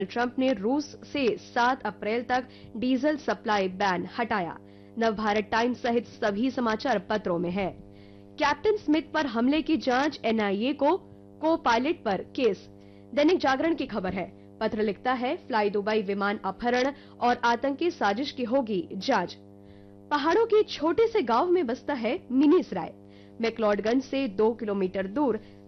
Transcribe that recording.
Trump ने रूस से 7 अप्रैल तक डीजल सप्लाई बैन हटाया। नवभारत टाइम्स सहित सभी समाचार पत्रों में है। कैप्टन स्मिथ पर हमले की जांच एनआईए को पायलट पर केस। दैनिक जागरण की खबर है। पत्र लिखता है, फ्लाई दुबई विमान अपहरण और आतंकी साजिश की होगी जांच। पहाड़ों के छोटे से गांव में बसता है मिनी इसराइल। मैक्लोडगंज से 2 किलोमीटर दूर